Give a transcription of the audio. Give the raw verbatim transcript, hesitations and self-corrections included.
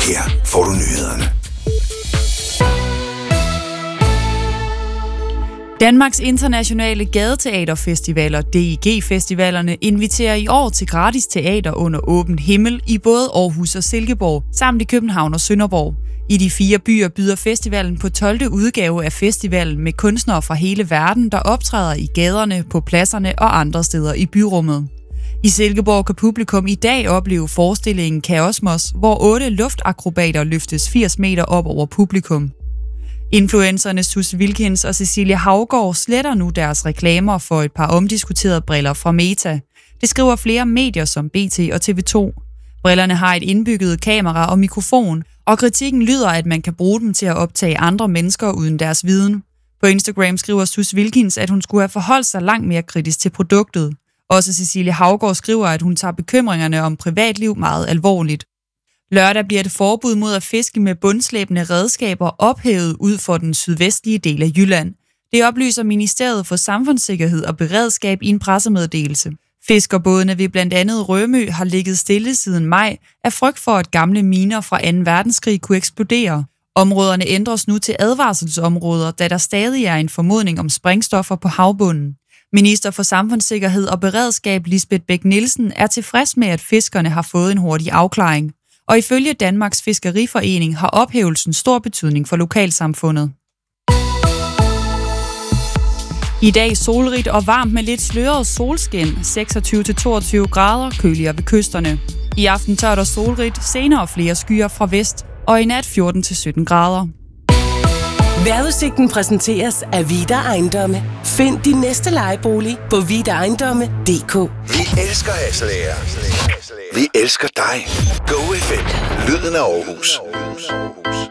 Her får du nyhederne. Danmarks internationale gadeteaterfestivaler, D I G-festivalerne, inviterer i år til gratis teater under åben himmel i både Aarhus og Silkeborg, samt i København og Sønderborg. I de fire byer byder festivalen på tolvte udgave af festivalen med kunstnere fra hele verden, der optræder i gaderne, på pladserne og andre steder i byrummet. I Silkeborg kan publikum i dag opleve forestillingen Kaosmos, hvor otte luftakrobater løftes firs meter op over publikum. Influencerne Sus Wilkins og Cecilie Havgård sletter nu deres reklamer for et par omdiskuterede briller fra Meta. Det skriver flere medier som B T og T V to. Brillerne har et indbygget kamera og mikrofon, og kritikken lyder, at man kan bruge dem til at optage andre mennesker uden deres viden. På Instagram skriver Sus Wilkins, at hun skulle have forholdt sig langt mere kritisk til produktet. Også Cecilie Havgård skriver, at hun tager bekymringerne om privatliv meget alvorligt. Lørdag bliver det forbud mod at fiske med bundslæbende redskaber ophævet ud for den sydvestlige del af Jylland. Det oplyser Ministeriet for Samfundssikkerhed og Beredskab i en pressemeddelelse. Fiskerbådene ved blandt andet Rømø har ligget stille siden maj af frygt for, at gamle miner fra anden verdenskrig kunne eksplodere. Områderne ændres nu til advarselsområder, da der stadig er en formodning om sprængstoffer på havbunden. Minister for Samfundssikkerhed og Beredskab Lisbeth Bech-Nielsen er tilfreds med, at fiskerne har fået en hurtig afklaring. Og ifølge Danmarks Fiskeriforening har ophævelsen stor betydning for lokalsamfundet. I dag solrigt og varmt med lidt sløret solskin, seksogtyve til toogtyve grader, køligere ved kysterne. I aften tørt og solrigt, senere flere skyer fra vest, og i nat fjorten til sytten grader. Vejrudsigten præsenteres af Vida Ejendomme. Find din næste lejebolig på vida ejendomme punktum d k. Vi elsker Hasselager. Vi elsker dig. Go F M. Lyden af Aarhus.